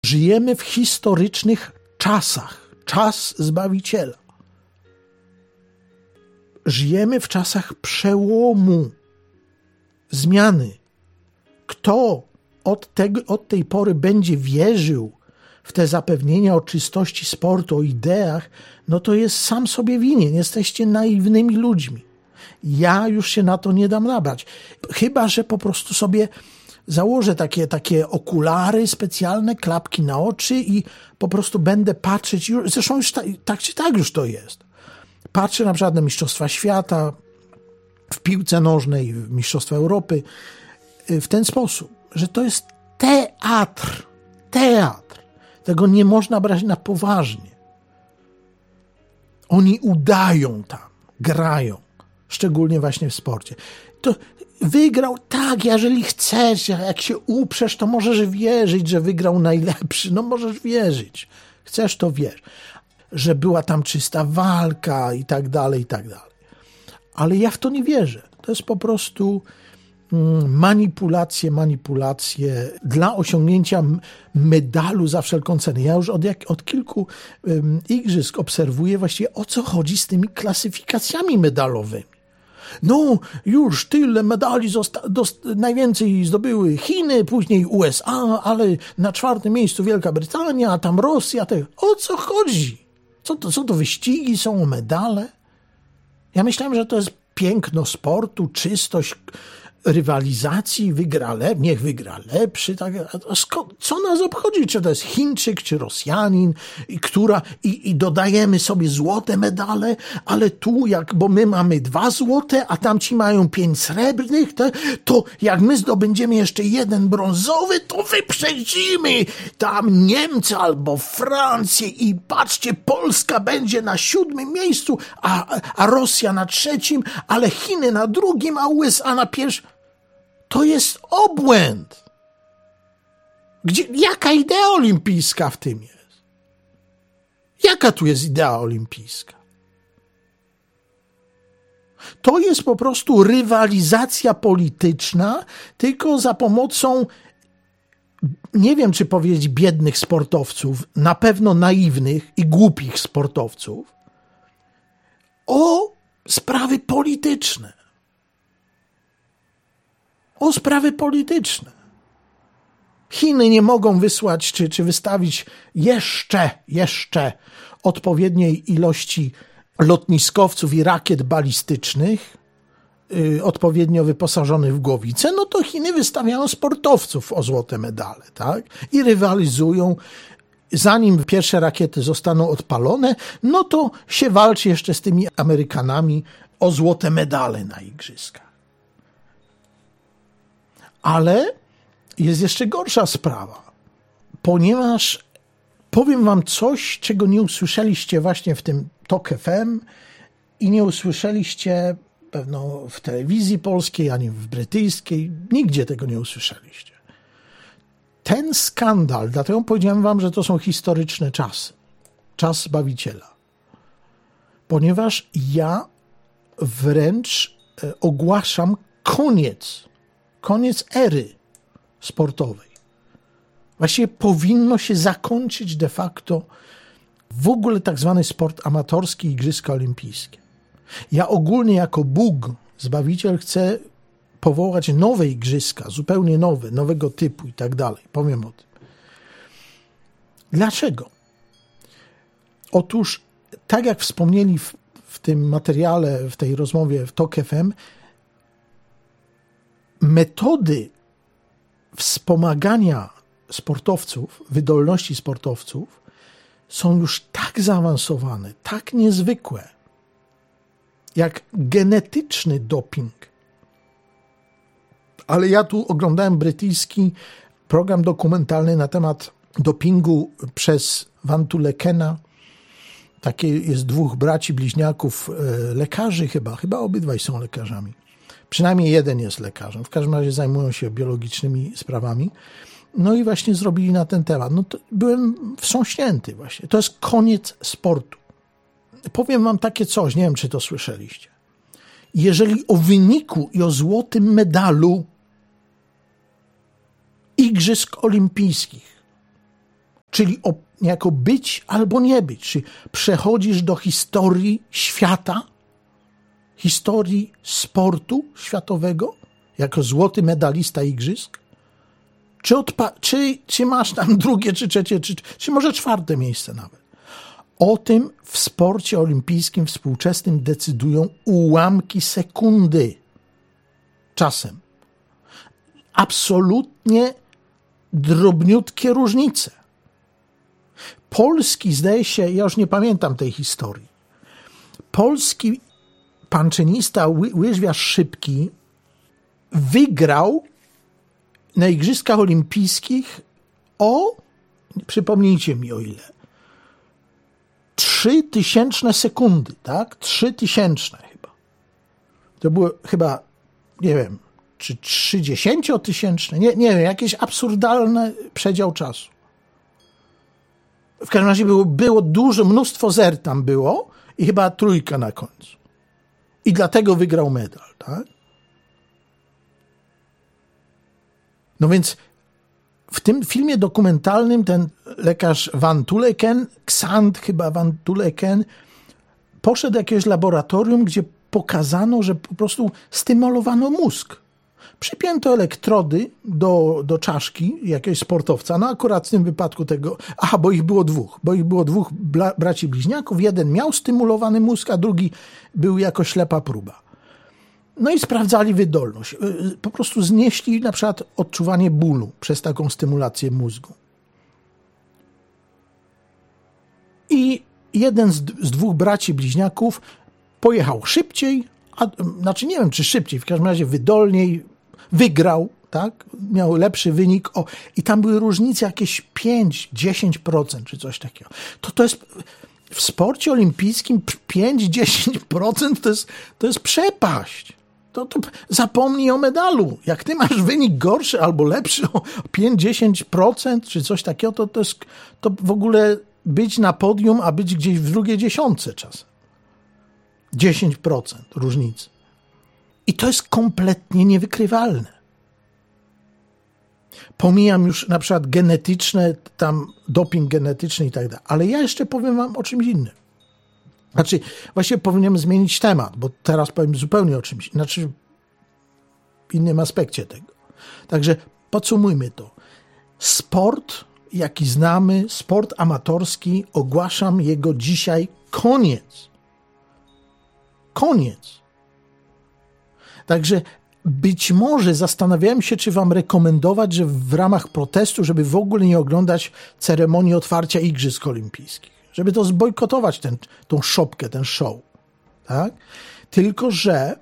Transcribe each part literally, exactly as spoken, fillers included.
Żyjemy w historycznych czasach. Czas Zbawiciela. Żyjemy w czasach przełomu, zmiany. Kto od, tego, od tej pory będzie wierzył w te zapewnienia o czystości sportu, o ideach, no to jest sam sobie winien. Jesteście naiwnymi ludźmi. Ja już się na to nie dam nabrać. Chyba że po prostu sobie założę takie, takie okulary specjalne, klapki na oczy i po prostu będę patrzeć. Już, zresztą już ta, tak czy tak już to jest. Patrzę na przykład na Mistrzostwa Świata w piłce nożnej, w Mistrzostwa Europy w ten sposób, że to jest teatr. Teatr. Tego nie można brać na poważnie. Oni udają tam, grają, szczególnie właśnie w sporcie. To wygrał, tak, jeżeli chcesz, jak się uprzesz, to możesz wierzyć, że wygrał najlepszy, no możesz wierzyć. Chcesz, to wierz. Że była tam czysta walka i tak dalej, i tak dalej. Ale ja w to nie wierzę. To jest po prostu manipulacje, manipulacje dla osiągnięcia medalu za wszelką cenę. Ja już od, jak, od kilku um, igrzysk obserwuję właściwie, o co chodzi z tymi klasyfikacjami medalowymi. No, już tyle medali zosta- dost- najwięcej zdobyły Chiny, później U S A, ale na czwartym miejscu Wielka Brytania, a tam Rosja. Te... O co chodzi? Co to, co to wyścigi są, medale? Ja myślałem, że to jest piękno sportu, czystość rywalizacji, wygra lep, niech wygra lepszy. Tak, a skąd, co nas obchodzi, czy to jest Chińczyk, czy Rosjanin, i, która, i, i dodajemy sobie złote medale, ale tu, jak, bo my mamy dwa złote, a tamci mają pięć srebrnych, to, to jak my zdobędziemy jeszcze jeden brązowy, to wyprzedzimy tam Niemcy albo Francję i patrzcie, Polska będzie na siódmym miejscu, a, a Rosja na trzecim, ale Chiny na drugim, a U S A na pierwszym. To jest obłęd. Gdzie, jaka idea olimpijska w tym jest? Jaka tu jest idea olimpijska? To jest po prostu rywalizacja polityczna, tylko za pomocą, nie wiem czy powiedzieć biednych sportowców, na pewno naiwnych i głupich sportowców, o sprawy polityczne. O sprawy polityczne. Chiny nie mogą wysłać czy, czy wystawić jeszcze, jeszcze odpowiedniej ilości lotniskowców i rakiet balistycznych, yy, odpowiednio wyposażonych w głowice, no to Chiny wystawiają sportowców o złote medale, tak? I rywalizują. Zanim pierwsze rakiety zostaną odpalone, no to się walczy jeszcze z tymi Amerykanami o złote medale na igrzyskach. Ale jest jeszcze gorsza sprawa, ponieważ powiem wam coś, czego nie usłyszeliście właśnie w tym Tok F M i nie usłyszeliście pewno w telewizji polskiej, ani w brytyjskiej, nigdzie tego nie usłyszeliście. Ten skandal, dlatego powiedziałem wam, że to są historyczne czasy, czas Zbawiciela, ponieważ ja wręcz ogłaszam koniec Koniec ery sportowej. Właściwie powinno się zakończyć de facto w ogóle tak zwany sport amatorski i Igrzyska Olimpijskie. Ja ogólnie jako Bóg, Zbawiciel, chcę powołać nowe igrzyska, zupełnie nowe, nowego typu i tak dalej. Powiem o tym. Dlaczego? Otóż, tak jak wspomnieli w, w tym materiale, w tej rozmowie w Tok F M, metody wspomagania sportowców, wydolności sportowców są już tak zaawansowane, tak niezwykłe, jak genetyczny doping. Ale ja tu oglądałem brytyjski program dokumentalny na temat dopingu przez Van Tulekena. Takie jest dwóch braci bliźniaków, lekarzy chyba, chyba obydwaj są lekarzami. Przynajmniej jeden jest lekarzem. W każdym razie zajmują się biologicznymi sprawami. No i właśnie zrobili na ten temat. No to byłem wstrząśnięty właśnie. To jest koniec sportu. Powiem wam takie coś, nie wiem, czy to słyszeliście. Jeżeli o wyniku i o złotym medalu Igrzysk Olimpijskich czyli o, niejako być albo nie być. Czyli przechodzisz do historii świata, historii sportu światowego, jako złoty medalista igrzysk, czy, odpa- czy, czy masz tam drugie, czy trzecie, czy, czy może czwarte miejsce nawet. O tym w sporcie olimpijskim współczesnym decydują ułamki sekundy. Czasem. Absolutnie drobniutkie różnice. Polski, zdaje się, ja już nie pamiętam tej historii, polski panczynista, łyżwiarz szybki wygrał na Igrzyskach Olimpijskich o, przypomnijcie mi o ile, trzy tysięczne sekundy, tak? Trzy tysięczne chyba. To było chyba, nie wiem, czy trzydziestotysięczne, nie, nie wiem, jakieś absurdalny przedział czasu. W każdym razie było, było dużo, mnóstwo zer tam było i chyba trójka na końcu. I dlatego wygrał medal, tak? No więc w tym filmie dokumentalnym ten lekarz Van Tulleken, Xand chyba Van Tulleken, poszedł do jakiegoś laboratorium, gdzie pokazano, że po prostu stymulowano mózg. Przypięto elektrody do, do czaszki jakiegoś sportowca, no akurat w tym wypadku tego, aha, bo ich było dwóch, bo ich było dwóch bla, braci bliźniaków, jeden miał stymulowany mózg, a drugi był jako ślepa próba. No i sprawdzali wydolność. Po prostu znieśli na przykład odczuwanie bólu przez taką stymulację mózgu. I jeden z, z dwóch braci bliźniaków pojechał szybciej, a, znaczy nie wiem czy szybciej, w każdym razie wydolniej, wygrał, tak? Miał lepszy wynik. O, i tam były różnice jakieś pięć do dziesięciu procent czy coś takiego. To to jest w sporcie olimpijskim pięć do dziesięciu procent to jest, to jest przepaść. To, to zapomnij o medalu. Jak ty masz wynik gorszy albo lepszy o pięć do dziesięciu procent czy coś takiego, to, to jest to w ogóle być na podium, a być gdzieś w drugiej dziesiątce czasem. dziesięć procent różnicy. I to jest kompletnie niewykrywalne. Pomijam już na przykład genetyczne, tam doping genetyczny i tak dalej, ale ja jeszcze powiem wam o czymś innym. Znaczy, właściwie powinienem zmienić temat, bo teraz powiem zupełnie o czymś, znaczy w innym aspekcie tego. Także podsumujmy to. Sport, jaki znamy, sport amatorski, ogłaszam jego dzisiaj koniec. Koniec. Także być może zastanawiałem się, czy wam rekomendować, że w ramach protestu, żeby w ogóle nie oglądać ceremonii otwarcia Igrzysk Olimpijskich. Żeby to zbojkotować, ten, tą szopkę, ten show. Tak? Tylko, że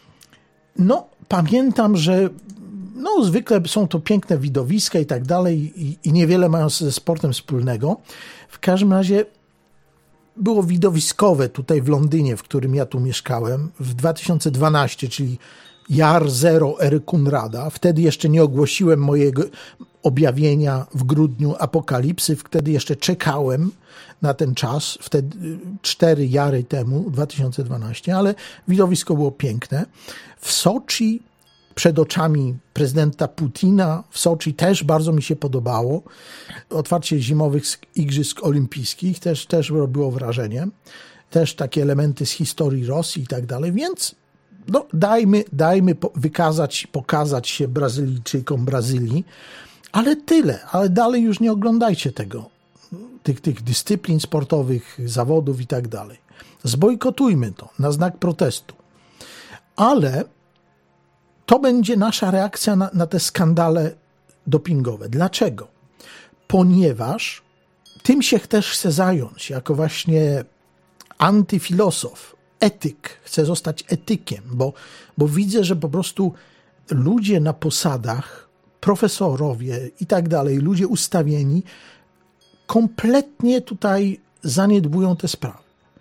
no, pamiętam, że no, zwykle są to piękne widowiska i tak dalej i, i niewiele mają ze sportem wspólnego. W każdym razie było widowiskowe tutaj w Londynie, w którym ja tu mieszkałem, w dwa tysiące dwunastym, czyli Jar Zero ery Kunrada. Wtedy jeszcze nie ogłosiłem mojego objawienia w grudniu apokalipsy. Wtedy jeszcze czekałem na ten czas, wtedy cztery jary temu, dwa tysiące dwunastym, ale widowisko było piękne. W Soczi, przed oczami prezydenta Putina, w Soczi też bardzo mi się podobało. Otwarcie zimowych Igrzysk Olimpijskich też, też robiło wrażenie. Też takie elementy z historii Rosji i tak dalej, więc no, dajmy, dajmy wykazać, pokazać się Brazylijczykom Brazylii, ale tyle, ale dalej już nie oglądajcie tego, tych, tych dyscyplin sportowych, zawodów i tak dalej. Zbojkotujmy to na znak protestu. Ale to będzie nasza reakcja na, na te skandale dopingowe. Dlaczego? Ponieważ tym się też chcę zająć, jako właśnie antyfilosof, etyk, chcę zostać etykiem, bo, bo widzę, że po prostu ludzie na posadach, profesorowie i tak dalej, ludzie ustawieni, kompletnie tutaj zaniedbują te sprawy.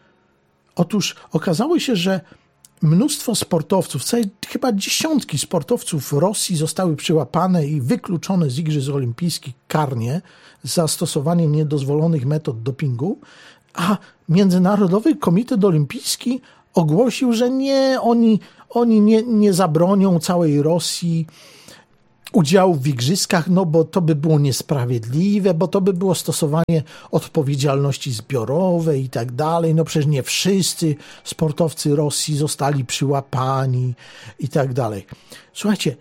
Otóż okazało się, że mnóstwo sportowców, całe, chyba dziesiątki sportowców w Rosji zostały przyłapane i wykluczone z Igrzysk Olimpijskich karnie za stosowanie niedozwolonych metod dopingu, a Międzynarodowy Komitet Olimpijski ogłosił, że nie, oni, oni nie, nie zabronią całej Rosji udziału w igrzyskach, no bo to by było niesprawiedliwe, bo to by było stosowanie odpowiedzialności zbiorowej i tak dalej. No przecież nie wszyscy sportowcy Rosji zostali przyłapani i tak dalej. Słuchajcie,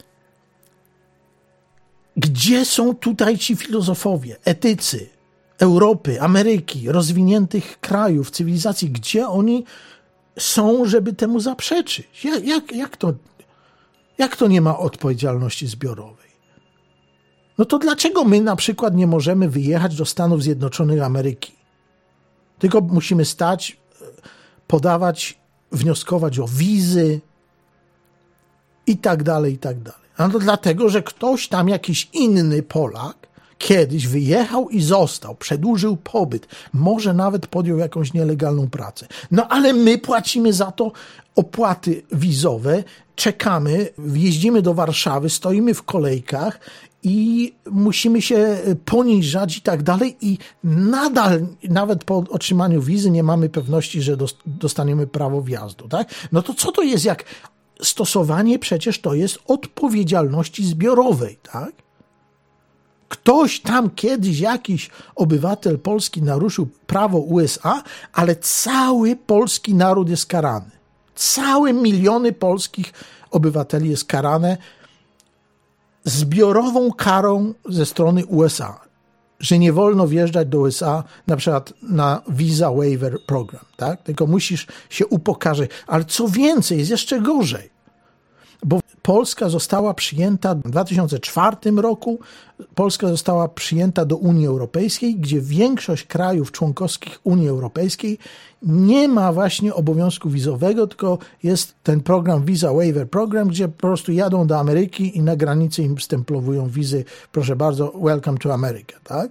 gdzie są tutaj ci filozofowie, etycy Europy, Ameryki, rozwiniętych krajów, cywilizacji? Gdzie oni są, żeby temu zaprzeczyć? Jak, jak, jak, to, jak to nie ma odpowiedzialności zbiorowej? No to dlaczego my na przykład nie możemy wyjechać do Stanów Zjednoczonych Ameryki? Tylko musimy stać, podawać, wnioskować o wizy i tak dalej, i tak dalej. No to dlatego, że ktoś tam, jakiś inny Polak, kiedyś wyjechał i został, przedłużył pobyt, może nawet podjął jakąś nielegalną pracę. No ale my płacimy za to opłaty wizowe, czekamy, jeździmy do Warszawy, stoimy w kolejkach i musimy się poniżać i tak dalej i nadal, nawet po otrzymaniu wizy nie mamy pewności, że dostaniemy prawo wjazdu, tak? No to co to jest, jak stosowanie przecież to jest odpowiedzialności zbiorowej, tak? Ktoś tam kiedyś, jakiś obywatel polski naruszył prawo U S A, ale cały polski naród jest karany. Całe miliony polskich obywateli jest karane zbiorową karą ze strony U S A, że nie wolno wjeżdżać do U S A na przykład na Visa Waiver Program, tak? Tylko musisz się upokarzać. Ale co więcej, jest jeszcze gorzej, bo Polska została przyjęta w dwa tysiące czwartym roku, Polska została przyjęta do Unii Europejskiej, gdzie większość krajów członkowskich Unii Europejskiej nie ma właśnie obowiązku wizowego, tylko jest ten program Visa Waiver Program, gdzie po prostu jadą do Ameryki i na granicy im stemplowują wizy, proszę bardzo, welcome to America, tak?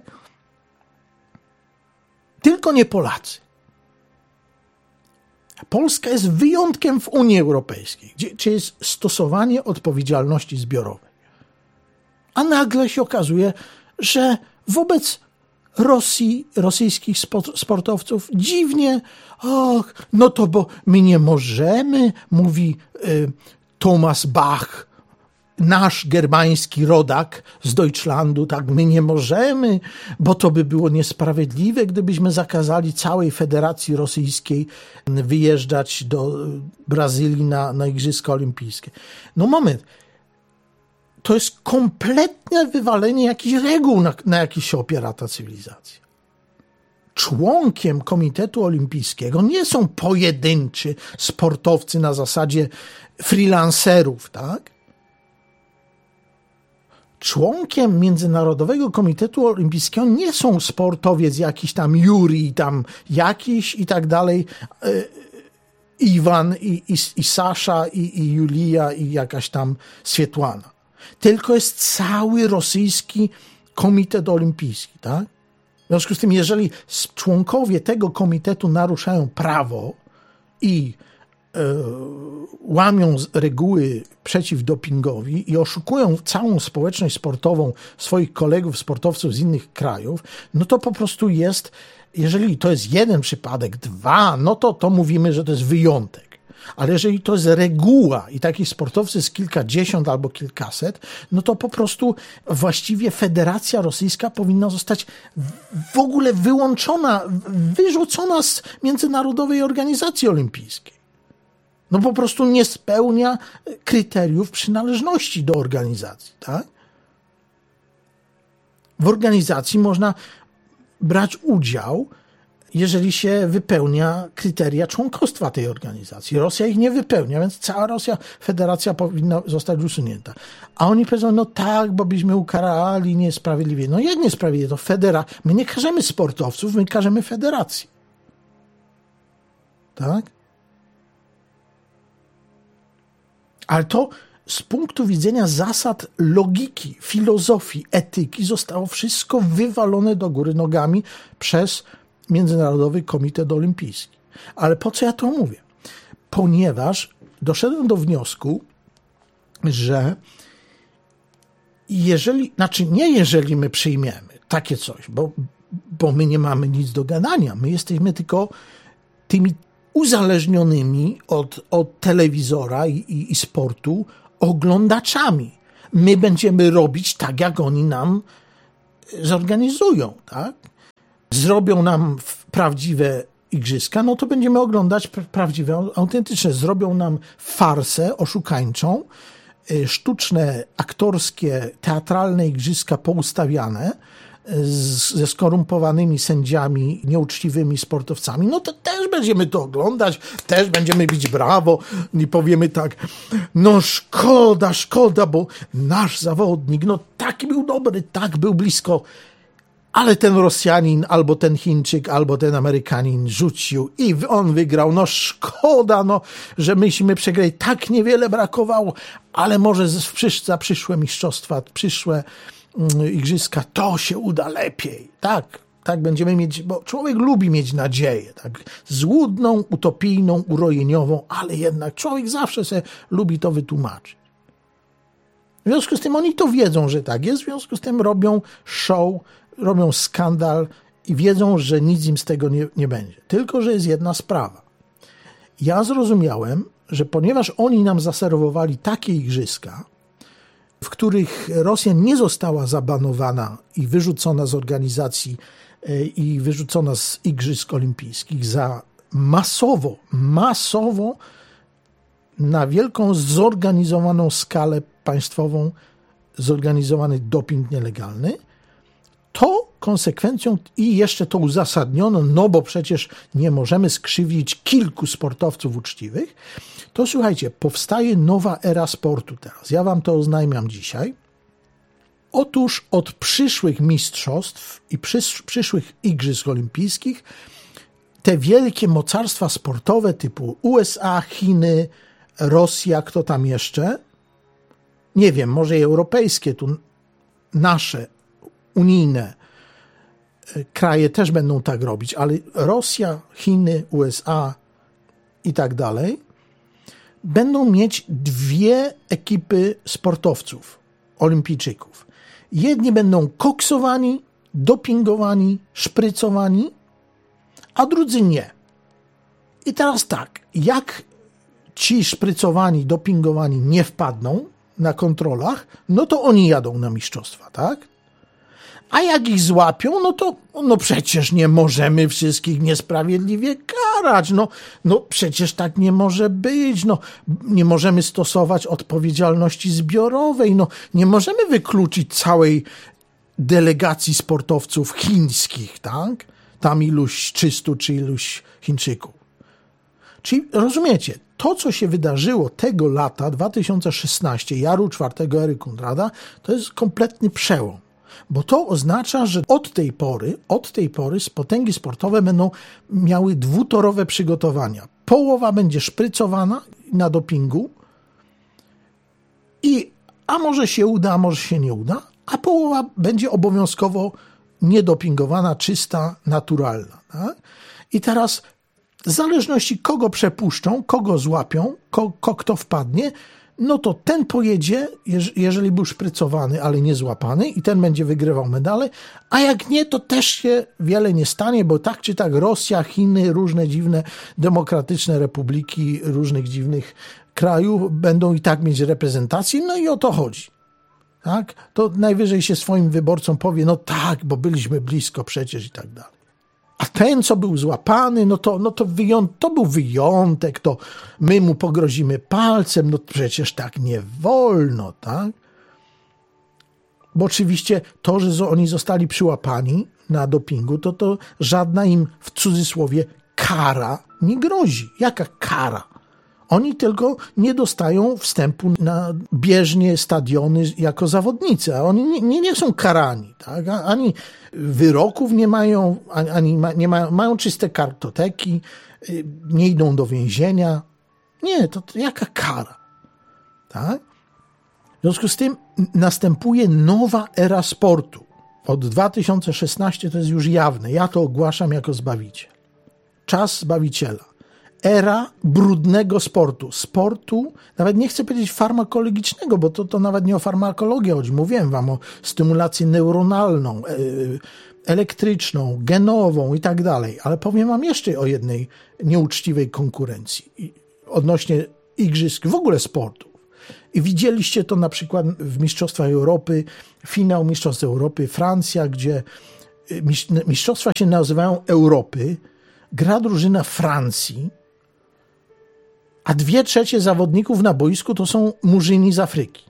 Tylko nie Polacy. Polska jest wyjątkiem w Unii Europejskiej, gdzie, gdzie jest stosowanie odpowiedzialności zbiorowej. A nagle się okazuje, że wobec Rosji, rosyjskich sportowców dziwnie, och, no to bo my nie możemy, mówi y, Thomas Bach, nasz germański rodak z Deutschlandu, tak, my nie możemy, bo to by było niesprawiedliwe, gdybyśmy zakazali całej Federacji Rosyjskiej wyjeżdżać do Brazylii na, na Igrzyska Olimpijskie. No moment, to jest kompletne wywalenie jakichś reguł, na, na jakich się opiera ta cywilizacja. Członkiem Komitetu Olimpijskiego nie są pojedynczy sportowcy na zasadzie freelancerów, tak? Członkiem Międzynarodowego Komitetu Olimpijskiego nie są sportowiec jakiś tam Juri, tam jakiś i tak dalej, y, Iwan i, i, i Sasza i, i Julia i jakaś tam Swietłana. Tylko jest cały rosyjski Komitet Olimpijski, tak? W związku z tym, jeżeli członkowie tego komitetu naruszają prawo i łamią reguły przeciwdopingowi i oszukują całą społeczność sportową swoich kolegów, sportowców z innych krajów, no to po prostu jest, jeżeli to jest jeden przypadek, dwa, no to, to mówimy, że to jest wyjątek. Ale jeżeli to jest reguła i takich sportowców jest kilkadziesiąt albo kilkaset, no to po prostu właściwie Federacja Rosyjska powinna zostać w ogóle wyłączona, wyrzucona z Międzynarodowej Organizacji Olimpijskiej. No po prostu nie spełnia kryteriów przynależności do organizacji, tak? W organizacji można brać udział, jeżeli się wypełnia kryteria członkostwa tej organizacji. Rosja ich nie wypełnia, więc cała Rosja, federacja powinna zostać usunięta. A oni powiedzą, no tak, bo byśmy ukarali niesprawiedliwie. No jak niesprawiedliwie? To federa... My nie karzemy sportowców, my karzemy federacji. Tak? Ale to z punktu widzenia zasad logiki, filozofii, etyki zostało wszystko wywalone do góry nogami przez Międzynarodowy Komitet Olimpijski. Ale po co ja to mówię? Ponieważ doszedłem do wniosku, że jeżeli, znaczy nie jeżeli my przyjmiemy takie coś, bo, bo my nie mamy nic do gadania, my jesteśmy tylko tymi uzależnionymi od, od telewizora i, i, i sportu oglądaczami. my będziemy robić tak, jak oni nam zorganizują, tak? Zrobią nam prawdziwe igrzyska, no to będziemy oglądać prawdziwe, autentyczne. Zrobią nam farsę oszukańczą, sztuczne, aktorskie, teatralne igrzyska poustawiane z, ze skorumpowanymi sędziami, nieuczciwymi sportowcami, no to też będziemy to oglądać, też będziemy bić brawo i powiemy tak, no szkoda, szkoda, bo nasz zawodnik, no taki był dobry, tak był blisko, ale ten Rosjanin, albo ten Chińczyk, albo ten Amerykanin rzucił i on wygrał. No szkoda, no, że myśmy przegrali. Tak niewiele brakowało, ale może za przyszłe mistrzostwa, przyszłe igrzyska, to się uda lepiej. Tak, tak będziemy mieć, bo człowiek lubi mieć nadzieję. Tak, złudną, utopijną, urojeniową, ale jednak człowiek zawsze sobie lubi to wytłumaczyć. W związku z tym oni to wiedzą, że tak jest, w związku z tym robią show, robią skandal i wiedzą, że nic im z tego nie, nie będzie. Tylko że jest jedna sprawa. Ja zrozumiałem, że ponieważ oni nam zaserwowali takie igrzyska, w których Rosja nie została zabanowana i wyrzucona z organizacji i wyrzucona z igrzysk olimpijskich za masowo, masowo na wielką zorganizowaną skalę państwową zorganizowany doping nielegalny, to konsekwencją i jeszcze to uzasadniono, no bo przecież nie możemy skrzywdzić kilku sportowców uczciwych, to słuchajcie, powstaje nowa era sportu teraz. Ja wam to oznajmiam dzisiaj. Otóż od przyszłych mistrzostw i przysz, przyszłych igrzysk olimpijskich te wielkie mocarstwa sportowe typu U S A, Chiny, Rosja, kto tam jeszcze? Nie wiem, może i europejskie, tu nasze, unijne kraje też będą tak robić, ale Rosja, Chiny, U S A i tak dalej będą mieć dwie ekipy sportowców, olimpijczyków. Jedni będą koksowani, dopingowani, szprycowani, a drudzy nie. I teraz tak, jak ci szprycowani, dopingowani nie wpadną na kontrolach, no to oni jadą na mistrzostwa, tak? A jak ich złapią, no to no przecież nie możemy wszystkich niesprawiedliwie karać. No, no przecież tak nie może być. No, nie możemy stosować odpowiedzialności zbiorowej. No, nie możemy wykluczyć całej delegacji sportowców chińskich, tak? Tam iluś trzystu czy iluś Chińczyków. Czyli rozumiecie, to co się wydarzyło tego lata, dwa tysiące szesnastego, Jaru czwartego ery Konrada, to jest kompletny przełom. Bo to oznacza, że od tej pory, od tej pory potęgi sportowe będą miały dwutorowe przygotowania. Połowa będzie szprycowana na dopingu i a może się uda, a może się nie uda, a połowa będzie obowiązkowo niedopingowana, czysta, naturalna. Tak? I teraz w zależności kogo przepuszczą, kogo złapią, ko, ko, kto wpadnie, no to ten pojedzie, jeżeli był szprycowany, ale nie złapany i ten będzie wygrywał medale, a jak nie, to też się wiele nie stanie, bo tak czy tak Rosja, Chiny, różne dziwne demokratyczne republiki różnych dziwnych krajów będą i tak mieć reprezentację, no i o to chodzi. Tak? To najwyżej się swoim wyborcom powie, no tak, bo byliśmy blisko przecież i tak dalej. A ten, co był złapany, no to, no to, wyją- to był wyjątek, to my mu pogrozimy palcem, no przecież tak nie wolno, tak? Bo oczywiście to, że oni zostali przyłapani na dopingu, to to żadna im w cudzysłowie kara nie grozi. Jaka kara? Oni tylko nie dostają wstępu na bieżnie, stadiony jako zawodnicy, a oni nie, nie, nie są karani, tak? Ani wyroków nie mają, ani ma, nie mają, mają czyste kartoteki, nie idą do więzienia. Nie, to, to jaka kara? Tak? W związku z tym następuje nowa era sportu. Od dwa tysiące szesnastego to jest już jawne. Ja to ogłaszam jako Zbawiciel. Czas Zbawiciela. Era brudnego sportu. Sportu, nawet nie chcę powiedzieć farmakologicznego, bo to, to nawet nie o farmakologię chodzi. Mówiłem wam o stymulacji neuronalną, elektryczną, genową i tak dalej. Ale powiem wam jeszcze o jednej nieuczciwej konkurencji odnośnie igrzysk, w ogóle sportu. I widzieliście to na przykład w Mistrzostwach Europy, finał Mistrzostw Europy, Francja, gdzie mistrzostwa się nazywają Europy, gra drużyna Francji, a dwie trzecie zawodników na boisku to są murzyni z Afryki.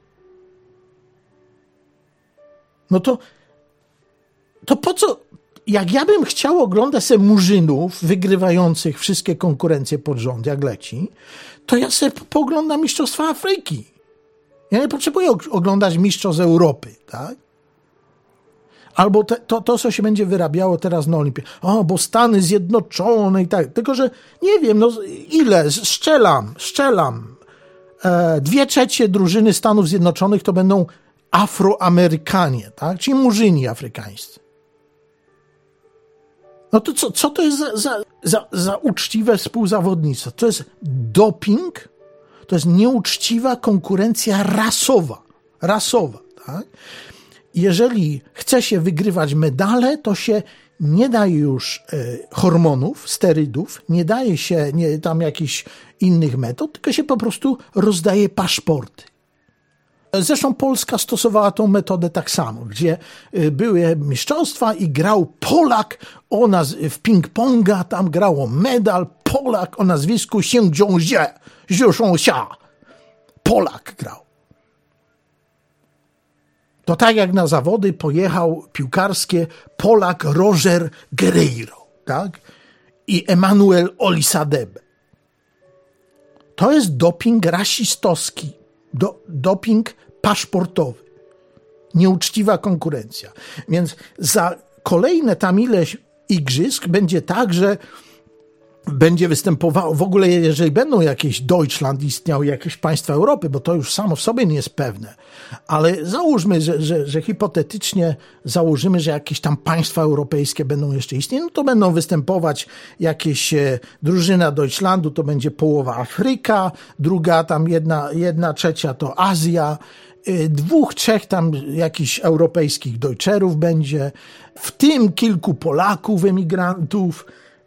No to, to po co, jak ja bym chciał oglądać sobie murzynów wygrywających wszystkie konkurencje pod rząd, jak leci, to ja sobie pooglądam Mistrzostwa Afryki. Ja nie potrzebuję oglądać Mistrzostw Europy, tak? Albo te, to, to, co się będzie wyrabiało teraz na Olimpii. O, bo Stany Zjednoczone i tak. Tylko, że nie wiem, no ile, strzelam, strzelam. E, dwie trzecie drużyny Stanów Zjednoczonych to będą Afroamerykanie, tak? Czyli murzyni afrykańscy. No to co, co to jest za, za, za, za uczciwe współzawodnictwo? To jest doping, to jest nieuczciwa konkurencja rasowa. Rasowa, tak? Jeżeli chce się wygrywać medale, to się nie daje już y, hormonów, sterydów, nie daje się nie, tam jakichś innych metod, tylko się po prostu rozdaje paszporty. Zresztą Polska stosowała tą metodę tak samo, gdzie y, były mistrzostwa i grał Polak o naz- w ping-ponga, tam grało medal, Polak o nazwisku Xiędziązie, Ziusząsia. Polak grał. To tak jak na zawody pojechał piłkarskie Polak Roger Guerreiro, tak? I Emanuel Olisadebe. To jest doping rasistowski, do, doping paszportowy. Nieuczciwa konkurencja. Więc za kolejne tam ileś igrzysk będzie tak, że będzie występowało, w ogóle jeżeli będą jakieś Deutschland istniały, jakieś państwa Europy, bo to już samo w sobie nie jest pewne, ale załóżmy, że, że, że hipotetycznie założymy, że jakieś tam państwa europejskie będą jeszcze istnieć, no to będą występować jakieś e, drużyna Deutschlandu, to będzie połowa Afryka, druga tam jedna, jedna trzecia to Azja, e, dwóch, trzech tam jakichś europejskich Deutscherów będzie, w tym kilku Polaków, emigrantów.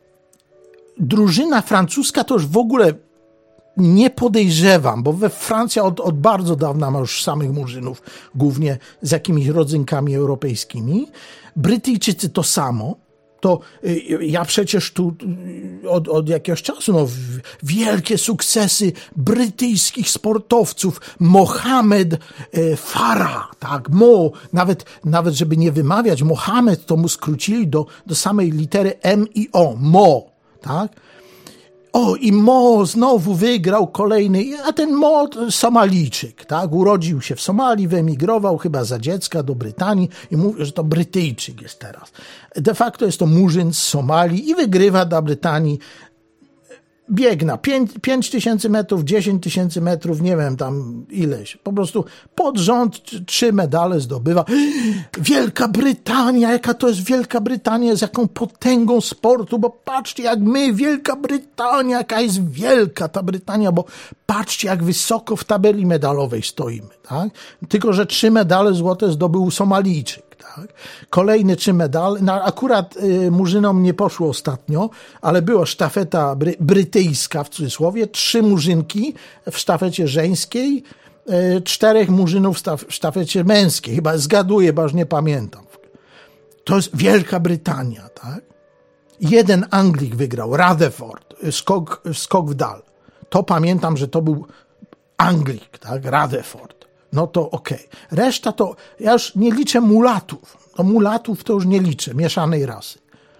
Drużyna francuska to już w ogóle nie podejrzewam, bo we Francja od, od bardzo dawna ma już samych murzynów, głównie z jakimiś rodzynkami europejskimi. Brytyjczycy to samo. To y, ja przecież tu y, od, od jakiegoś czasu, no, w, wielkie sukcesy brytyjskich sportowców. Mohamed y, Farah, tak, Mo, nawet, nawet żeby nie wymawiać Mohamed, to mu skrócili do, do samej litery M i O, Mo. Tak? O, i Mo znowu wygrał kolejny, a ten Mo Somalijczyk, tak? Urodził się w Somalii, wyemigrował chyba za dziecka do Brytanii i mówi, że to Brytyjczyk jest teraz. De facto jest to murzyn z Somalii i wygrywa dla Brytanii bieg na pięć tysięcy metrów, dziesięć tysięcy metrów, nie wiem tam ileś. Po prostu pod rząd trzy medale zdobywa. Wielka Brytania, jaka to jest Wielka Brytania, z jaką potęgą sportu, bo patrzcie jak my, Wielka Brytania, jaka jest wielka ta Brytania, bo patrzcie jak wysoko w tabeli medalowej stoimy. Tak? Tylko że trzy medale złote zdobył Somalijczyk. Tak? Kolejne trzy medale. No, akurat y, murzynom nie poszło ostatnio, ale była sztafeta bry, brytyjska w cudzysłowie, trzy murzynki w sztafecie żeńskiej, y, czterech murzynów w, staf, w sztafecie męskiej. Chyba zgaduję, bo już nie pamiętam. To jest Wielka Brytania. Tak? Jeden Anglik wygrał, Rutherford, skok, skok w dal. To pamiętam, że to był Anglik, tak? Rutherford. No to okej. Okay. Reszta to, ja już nie liczę mulatów. No mulatów to już nie liczę, mieszanej rasy.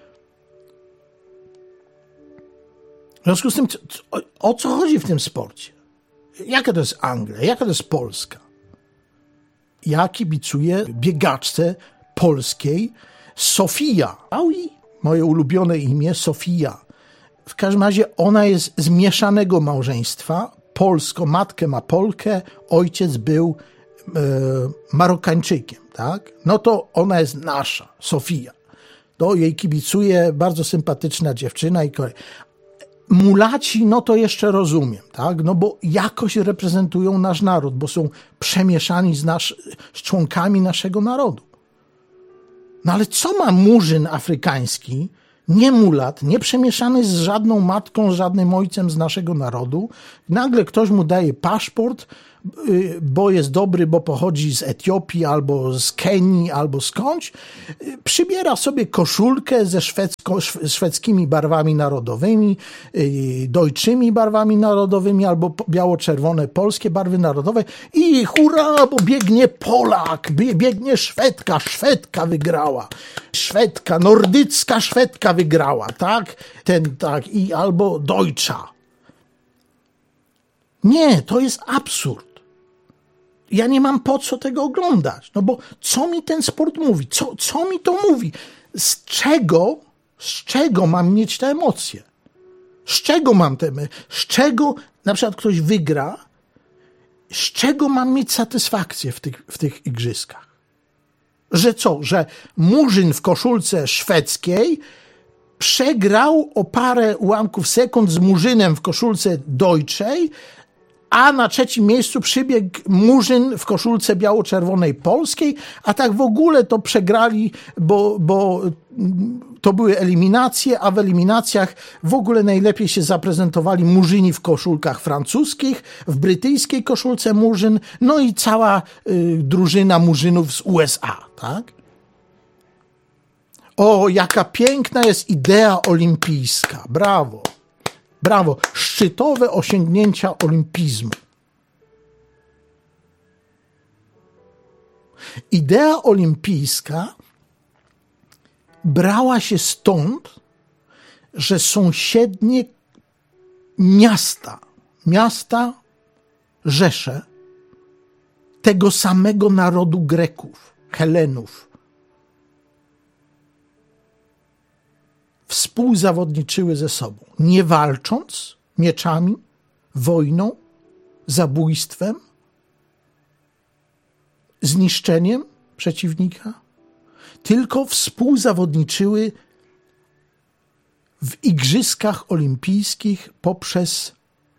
W związku z tym, o, o co chodzi w tym sporcie? Jaka to jest Anglia? Jaka to jest Polska? Ja kibicuję biegaczce polskiej Sofia. Aui, moje ulubione imię, Sofia. W każdym razie ona jest z mieszanego małżeństwa. Polsko, matkę ma Polkę, ojciec był e, Marokańczykiem, tak? No to ona jest nasza, Sofia. To jej kibicuje, bardzo sympatyczna dziewczyna i kolej. Mulaci, no to jeszcze rozumiem, tak? No bo jakoś reprezentują nasz naród, bo są przemieszani z, nasz, z członkami naszego narodu. No ale co ma murzyn afrykański, nie mulat, nie przemieszany z żadną matką, z żadnym ojcem z naszego narodu. Nagle ktoś mu daje paszport, bo jest dobry, bo pochodzi z Etiopii, albo z Kenii, albo skądś, przybiera sobie koszulkę ze szwedzko, szwedzkimi barwami narodowymi, deutszymi barwami narodowymi, albo biało-czerwone polskie barwy narodowe i hurra, bo biegnie Polak, biegnie Szwedka, Szwedka wygrała, Szwedka, nordycka Szwedka wygrała, tak? Ten, tak, i albo Deutscha. Nie, to jest absurd. Ja nie mam po co tego oglądać, no bo co mi ten sport mówi? Co, co mi to mówi? Z czego, z czego mam mieć te emocje? Z czego mam te emocje? Z czego na przykład ktoś wygra? Z czego mam mieć satysfakcję w tych, w tych igrzyskach? Że co? Że Murzyn w koszulce szwedzkiej przegrał o parę ułamków sekund z Murzynem w koszulce deutschej, a na trzecim miejscu przybiegł Murzyn w koszulce biało-czerwonej polskiej, a tak w ogóle to przegrali, bo, bo to były eliminacje, a w eliminacjach w ogóle najlepiej się zaprezentowali Murzyni w koszulkach francuskich, w brytyjskiej koszulce Murzyn, no i cała y, drużyna Murzynów z U S A, tak? O, jaka piękna jest idea olimpijska, brawo. Brawo, szczytowe osiągnięcia olimpizmu. Idea olimpijska brała się stąd, że sąsiednie miasta, miasta, rzesze tego samego narodu Greków, Helenów, współzawodniczyły ze sobą, nie walcząc mieczami, wojną, zabójstwem, zniszczeniem przeciwnika, tylko współzawodniczyły w igrzyskach olimpijskich poprzez,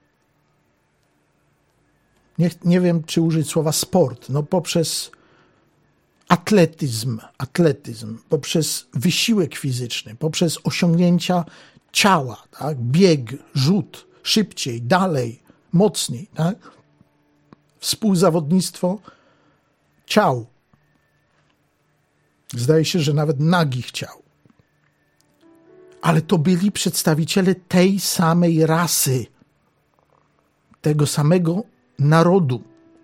nie, nie wiem czy użyć słowa sport, no poprzez atletyzm, atletyzm, poprzez wysiłek fizyczny, poprzez osiągnięcia ciała, tak? Bieg, rzut, szybciej, dalej, mocniej, tak? Współzawodnictwo ciał. Zdaje się, że nawet nagich ciał. Ale to byli przedstawiciele tej samej rasy, tego samego narodu.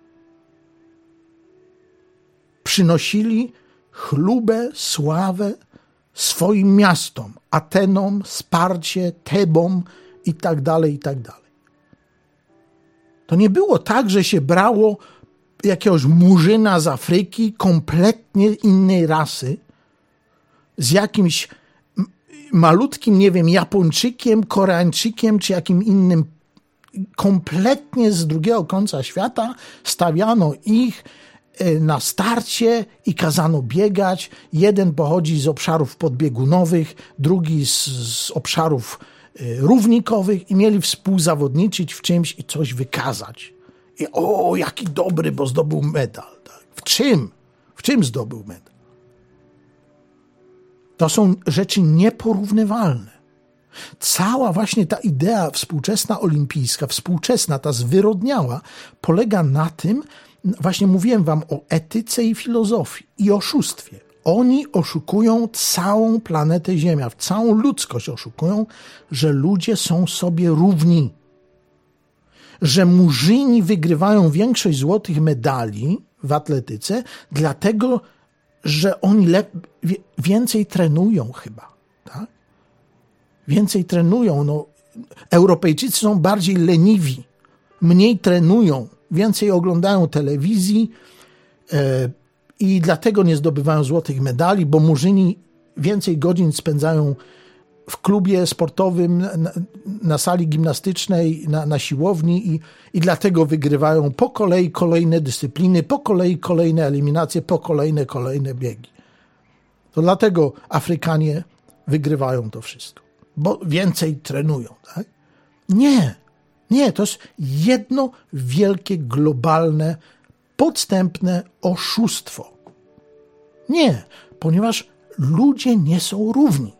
Przynosili chlubę, sławę swoim miastom, Atenom, Sparcie, Tebom i tak dalej, i tak dalej. To nie było tak, że się brało jakiegoś Murzyna z Afryki, kompletnie innej rasy, z jakimś malutkim, nie wiem, Japończykiem, Koreańczykiem, czy jakim innym, kompletnie z drugiego końca świata, stawiano ich na starcie i kazano biegać. Jeden pochodzi z obszarów podbiegunowych, drugi z, z obszarów równikowych i mieli współzawodniczyć w czymś i coś wykazać. I o, jaki dobry, bo zdobył medal. Tak? W czym? W czym zdobył medal? To są rzeczy nieporównywalne. Cała właśnie ta idea współczesna olimpijska, współczesna, ta zwyrodniała, polega na tym, właśnie mówiłem wam o etyce i filozofii i oszustwie. Oni oszukują całą planetę Ziemia, całą ludzkość oszukują, że ludzie są sobie równi. Że Murzyni wygrywają większość złotych medali w atletyce, dlatego, że oni lep- więcej trenują chyba. Tak? Więcej trenują. No, Europejczycy są bardziej leniwi, mniej trenują, więcej oglądają telewizji e, i dlatego nie zdobywają złotych medali, bo Murzyni więcej godzin spędzają w klubie sportowym, na, na sali gimnastycznej, na, na siłowni i, i dlatego wygrywają po kolei kolejne dyscypliny, po kolei kolejne eliminacje, po kolejne, kolejne biegi. To dlatego Afrykanie wygrywają to wszystko, bo więcej trenują. Tak? Nie, nie, to jest jedno wielkie, globalne, podstępne oszustwo. Nie, ponieważ ludzie nie są równi.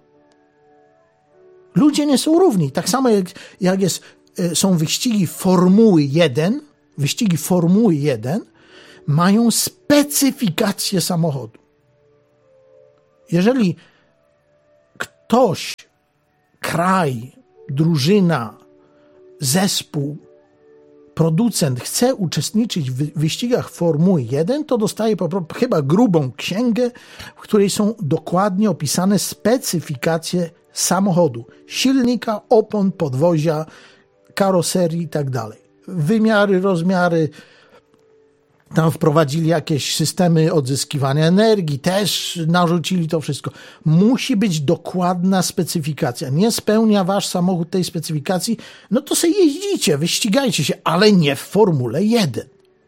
Ludzie nie są równi. Tak samo jak, jak jest, są wyścigi Formuły jeden, wyścigi Formuły jeden mają specyfikację samochodu. Jeżeli ktoś, kraj, drużyna, zespół, producent chce uczestniczyć w wyścigach Formuły jeden, to dostaje po prostu chyba grubą księgę, w której są dokładnie opisane specyfikacje samochodu, silnika, opon, podwozia, karoserii i tak dalej. Wymiary, rozmiary, tam wprowadzili jakieś systemy odzyskiwania energii, też narzucili to wszystko. Musi być dokładna specyfikacja. Nie spełnia wasz samochód tej specyfikacji, no to sobie jeździcie, wyścigajcie się, ale nie w Formule jeden.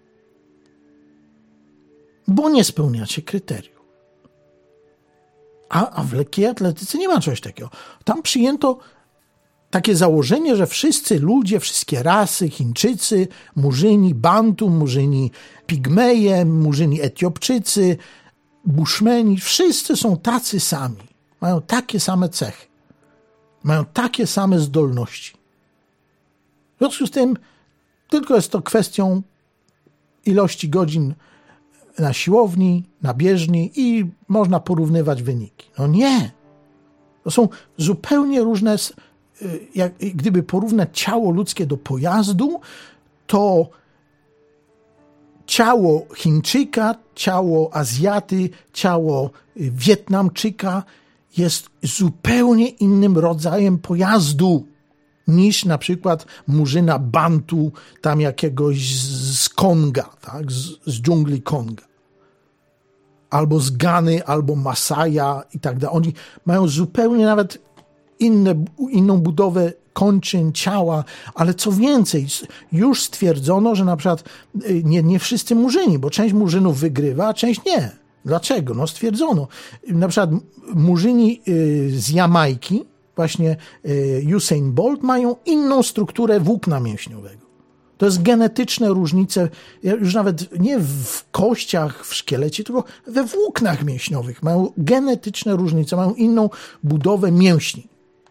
Bo nie spełniacie kryteriów. A, a w lekkiej atletyce nie ma czegoś takiego. Tam przyjęto takie założenie, że wszyscy ludzie, wszystkie rasy, Chińczycy, Murzyni, Bantu, Murzyni Pigmeje, Murzyni Etiopczycy, Bushmeni, wszyscy są tacy sami. Mają takie same cechy. Mają takie same zdolności. W związku z tym tylko jest to kwestią ilości godzin na siłowni, na bieżni i można porównywać wyniki. No nie. To są zupełnie różne. Jak gdyby porównać ciało ludzkie do pojazdu, to ciało Chińczyka, ciało Azjaty, ciało Wietnamczyka jest zupełnie innym rodzajem pojazdu niż na przykład Murzyna Bantu, tam jakiegoś z Konga, tak? z, z dżungli Konga. Albo z Gany, albo Masaja i tak dalej. Oni mają zupełnie nawet Inne, inną budowę kończyn, ciała, ale co więcej, już stwierdzono, że na przykład nie, nie wszyscy Murzyni, bo część Murzynów wygrywa, a część nie. Dlaczego? No stwierdzono. Na przykład Murzyni z Jamajki, właśnie Usain Bolt, mają inną strukturę włókna mięśniowego. To jest genetyczne różnice, już nawet nie w kościach, w szkielecie, tylko we włóknach mięśniowych. Mają genetyczne różnice, mają inną budowę mięśni.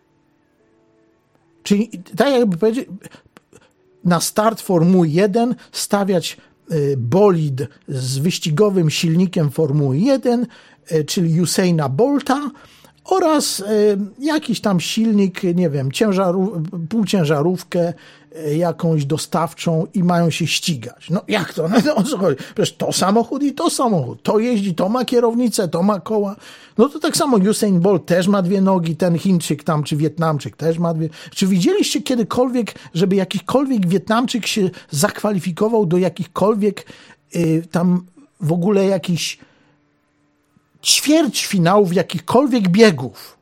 Czyli tak jakby powiedzieć, na start Formuły jeden stawiać bolid z wyścigowym silnikiem Formuły jeden, czyli Usaina Bolta, oraz jakiś tam silnik, nie wiem, ciężaru, półciężarówkę jakąś dostawczą i mają się ścigać. No jak to? No, o co chodzi? Przecież to samochód i to samochód. To jeździ, to ma kierownicę, to ma koła. No to tak samo Usain Bolt też ma dwie nogi, ten Chińczyk tam, czy Wietnamczyk też ma dwie. Czy widzieliście kiedykolwiek, żeby jakikolwiek Wietnamczyk się zakwalifikował do jakichkolwiek y, tam w ogóle jakichś ćwierćfinałów jakichkolwiek biegów?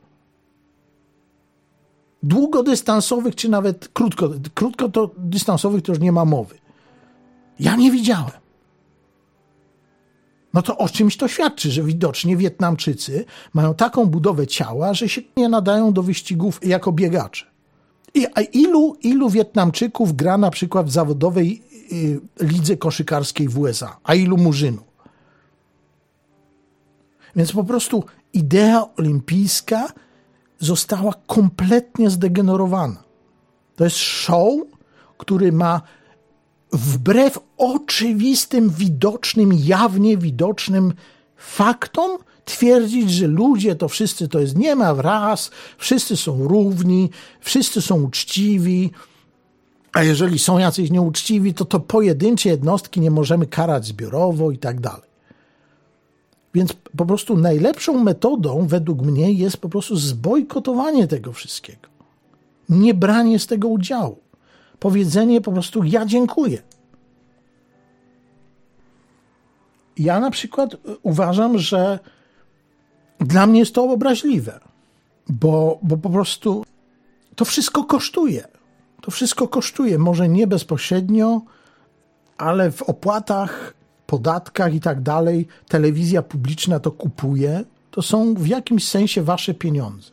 Długodystansowych, czy nawet krótko, krótko to dystansowych to już nie ma mowy. Ja nie widziałem. No to o czymś to świadczy, że widocznie Wietnamczycy mają taką budowę ciała, że się nie nadają do wyścigów jako biegacze. I, a ilu, ilu Wietnamczyków gra na przykład w zawodowej y, lidze koszykarskiej w U S A? A ilu Murzynów? Więc po prostu idea olimpijska została kompletnie zdegenerowana. To jest show, który ma wbrew oczywistym, widocznym, jawnie widocznym faktom twierdzić, że ludzie to wszyscy to jest, nie ma ras, wszyscy są równi, wszyscy są uczciwi, a jeżeli są jacyś nieuczciwi, to to pojedyncze jednostki nie możemy karać zbiorowo i tak dalej. Więc po prostu najlepszą metodą według mnie jest po prostu zbojkotowanie tego wszystkiego. Nie branie z tego udziału. Powiedzenie po prostu ja dziękuję. Ja na przykład uważam, że dla mnie jest to obraźliwe, bo, bo po prostu to wszystko kosztuje. To wszystko kosztuje. Może nie bezpośrednio, ale w opłatach, podatkach i tak dalej, telewizja publiczna to kupuje, to są w jakimś sensie wasze pieniądze.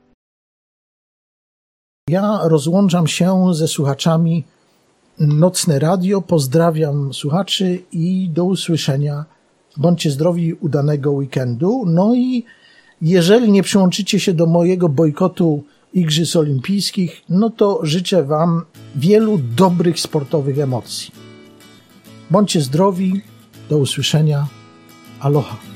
Ja rozłączam się ze słuchaczami Nocne Radio, pozdrawiam słuchaczy i do usłyszenia. Bądźcie zdrowi, udanego weekendu. No i jeżeli nie przyłączycie się do mojego bojkotu Igrzysk Olimpijskich, no to życzę wam wielu dobrych sportowych emocji. Bądźcie zdrowi, do usłyszenia. Aloha.